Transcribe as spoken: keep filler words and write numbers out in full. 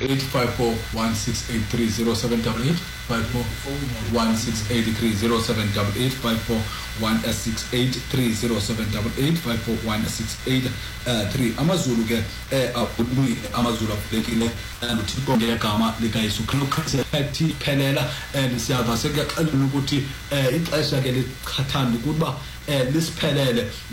eight five four one six eight three zero seven eight eight five four one six eight three zero seven eight eight five four one six eight three zero seven eight eight five four one six eight three amazulu ke eh amazulu afekile uThixo ngegama lika Yesu Kristu ethi phelela and siyava sekuyaxela ukuthi ixesha ke lichathanda ukuba lisiphelele